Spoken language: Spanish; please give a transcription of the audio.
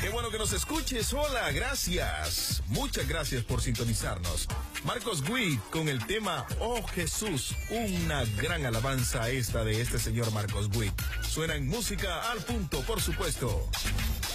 Qué bueno que nos escuches. Hola, gracias. Muchas gracias por sintonizarnos. Marcos Witt con el tema Oh Jesús. Una gran alabanza esta de este señor Marcos Witt. Suena en Música al Punto, por supuesto.